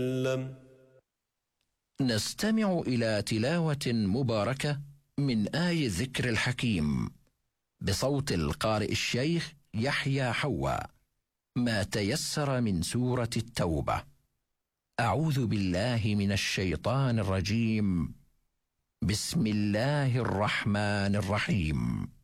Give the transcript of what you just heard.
نستمع إلى تلاوة مباركة من آي الذكر الحكيم بصوت القارئ الشيخ يحيى حواء، ما تيسر من سورة التوبة. أعوذ بالله من الشيطان الرجيم. بسم الله الرحمن الرحيم.